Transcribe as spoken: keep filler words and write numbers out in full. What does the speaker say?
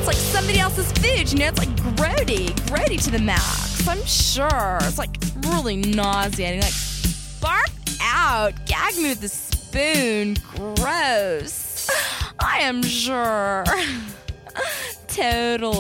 It's like somebody else's food, you know? It's like grody, grody to the max. I'm sure. It's like really nauseating. Like, barf out. Gag me with the spoon. Gross. I am sure. Totally.